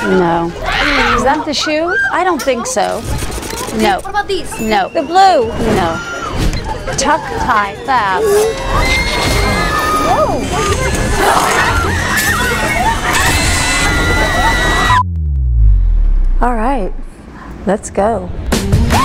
No. Is that the shoe? I don't think so. No. What about these? No. The blue. No. Tuck, tie, fab. Whoa. All right, let's go.